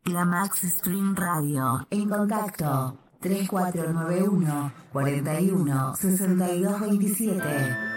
La Max Stream Radio. En contacto 3491 41 62 27.